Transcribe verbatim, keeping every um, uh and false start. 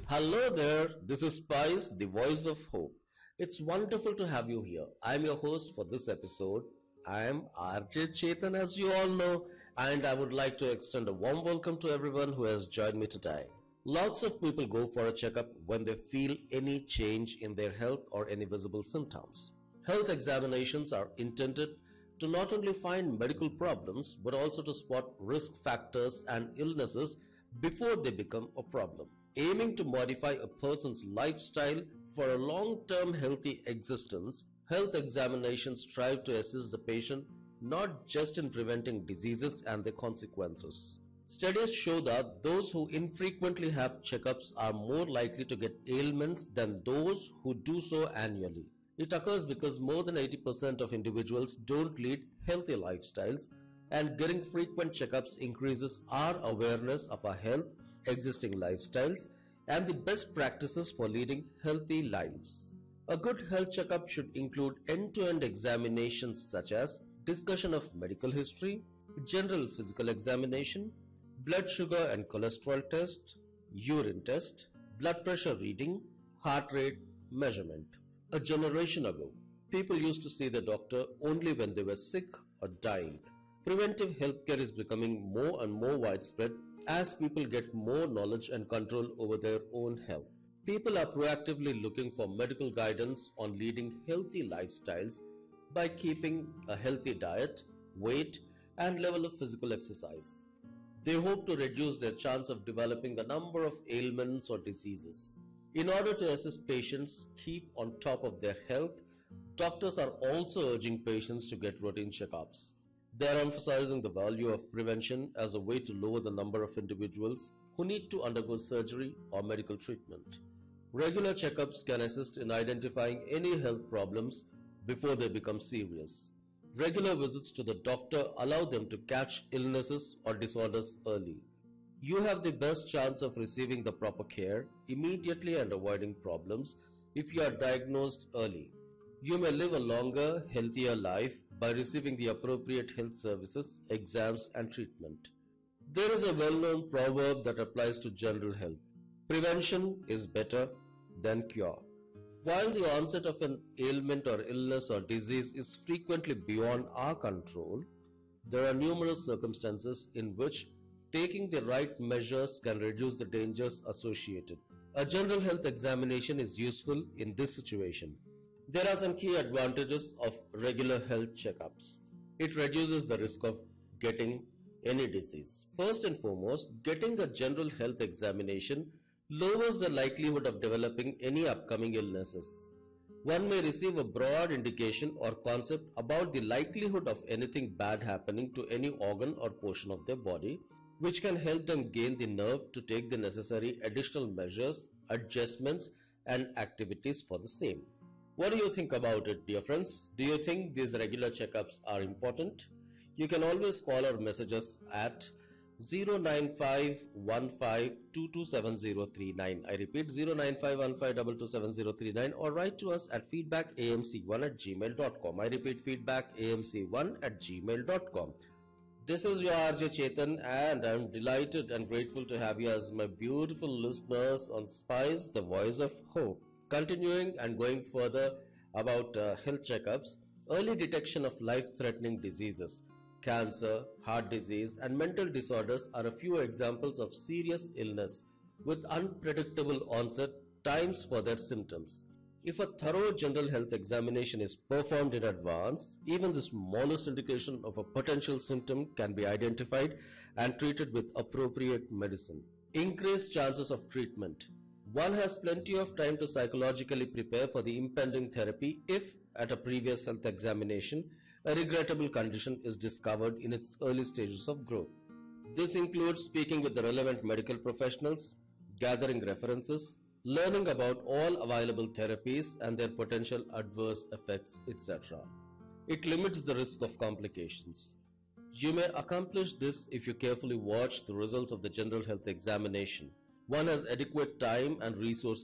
Hello there, this is Spice, the voice of hope. It's wonderful to have you here. I'm your host for this episode. I'm R J Chetan, as you all know, and I would like to extend a warm welcome to everyone who has joined me today. Lots of people go for a checkup when they feel any change in their health or any visible symptoms. Health examinations are intended to not only find medical problems but also to spot risk factors and illnesses before they become a problem. Aiming to modify a person's lifestyle for a long-term healthy existence, health examinations strive to assist the patient not just in preventing diseases and their consequences. Studies show that those who infrequently have checkups are more likely to get ailments than those who do so annually. It occurs because more than eighty percent of individuals don't lead healthy lifestyles, and getting frequent checkups increases our awareness of our health, existing lifestyles, and the best practices for leading healthy lives. A good health checkup should include end-to-end examinations such as discussion of medical history, general physical examination, blood sugar and cholesterol test, urine test, blood pressure reading, heart rate measurement. A generation ago, people used to see the doctor only when they were sick or dying. Preventive healthcare is becoming more and more widespread as people get more knowledge and control over their own health. People are proactively looking for medical guidance on leading healthy lifestyles by keeping a healthy diet, weight, and level of physical exercise. They hope to reduce their chance of developing a number of ailments or diseases. In order to assist patients keep on top of their health, doctors are also urging patients to get routine checkups. They are emphasizing the value of prevention as a way to lower the number of individuals who need to undergo surgery or medical treatment. Regular checkups can assist in identifying any health problems before they become serious. Regular visits to the doctor allow them to catch illnesses or disorders early. You have the best chance of receiving the proper care immediately and avoiding problems if you are diagnosed early. You may live a longer, healthier life by receiving the appropriate health services, exams, and treatment. There is a well-known proverb that applies to general health. Prevention is better than cure. While the onset of an ailment or illness or disease is frequently beyond our control, there are numerous circumstances in which taking the right measures can reduce the dangers associated. A general health examination is useful in this situation. There are some key advantages of regular health checkups. It reduces the risk of getting any disease. First and foremost, getting a general health examination lowers the likelihood of developing any upcoming illnesses. One may receive a broad indication or concept about the likelihood of anything bad happening to any organ or portion of their body, which can help them gain the nerve to take the necessary additional measures, adjustments, and activities for the same. What do you think about it, dear friends? Do you think these regular checkups are important? You can always call or message us at zero nine five one five two two seven zero three nine. I repeat, zero nine five one five two two seven zero three nine, or write to us at feedback a m c one at gmail dot com. I repeat, feedback a m c one at gmail dot com. This is your R J Chetan, and I'm delighted and grateful to have you as my beautiful listeners on Spice, the voice of hope. Continuing and going further about uh, health checkups, early detection of life-threatening diseases, cancer, heart disease, and mental disorders are a few examples of serious illness with unpredictable onset times for their symptoms. If a thorough general health examination is performed in advance, even the smallest indication of a potential symptom can be identified and treated with appropriate medicine. Increased chances of treatment. One has plenty of time to psychologically prepare for the impending therapy if, at a previous health examination, a regrettable condition is discovered in its early stages of growth. This includes speaking with the relevant medical professionals, gathering references, learning about all available therapies and their potential adverse effects, et cetera. It limits the risk of complications. You may accomplish this if you carefully watch the results of the general health examination. One has adequate time and resources